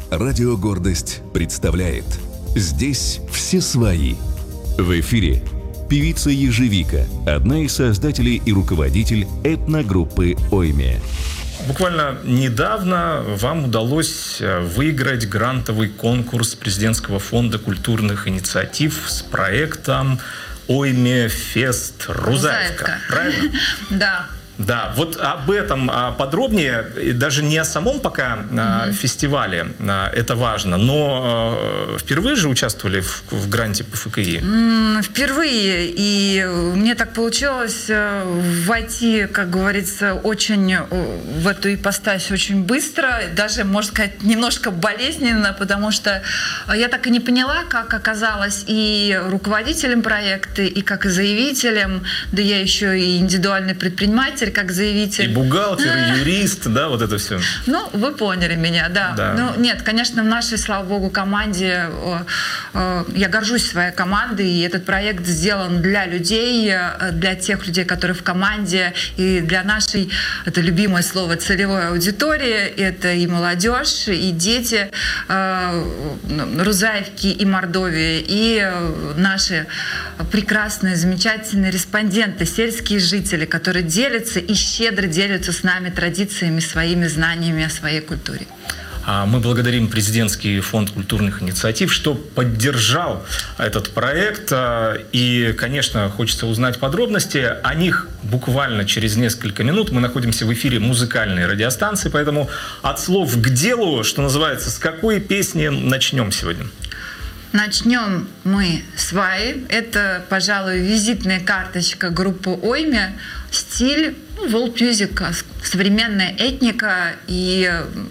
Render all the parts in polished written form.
Радио «Гордость» представляет «Здесь все свои». В эфире певица Ежевика, одна из создателей и руководитель этногруппы «Ойме». Буквально недавно вам удалось выиграть грантовый конкурс Президентского фонда культурных инициатив с проектом «Ойме Фест Рузаевка». Правильно? Да. Да, вот об этом подробнее, даже не о самом пока фестивале, это важно, но впервые же участвовали в гранте ПФКИ? Впервые, и мне так получилось войти, как говорится, очень в эту ипостась очень быстро, даже, можно сказать, немножко болезненно, потому что я так и не поняла, как оказалась и руководителем проекта, и как и заявителем, да я еще и индивидуальный предприниматель, как заявитель. И бухгалтер, и юрист, да, вот это все. Ну, вы поняли меня, да. Ну, нет, конечно, в нашей, слава богу, команде, я горжусь своей командой, и этот проект сделан для людей, для тех людей, которые в команде, и для нашей, это любимое слово, целевой аудитории, это и молодежь, и дети Рузаевки и Мордовии, и наши прекрасные, замечательные респонденты, сельские жители, которые делятся и щедро делятся с нами традициями, своими знаниями о своей культуре. Мы благодарим Президентский фонд культурных инициатив, что поддержал этот проект. И, конечно, хочется узнать подробности о них буквально через несколько минут. Мы находимся в эфире музыкальной радиостанции, поэтому от слов к делу, что называется, с какой песни начнем сегодня? Начнем мы с «Ваи». Это, пожалуй, визитная карточка группы «Ойме». Стиль, world music, современная этника. И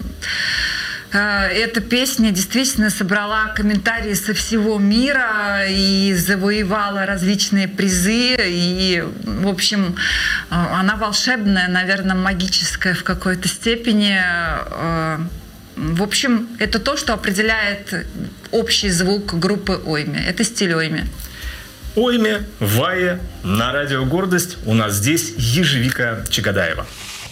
эта песня действительно собрала комментарии со всего мира и завоевала различные призы. И, в общем, она волшебная, наверное, магическая в какой-то степени. В общем, это то, что определяет общий звук группы «Ойме». Это стиль «Ойме». «Ойме», «Вае» на радио «Гордость». У нас здесь Ежевика Чагадаева.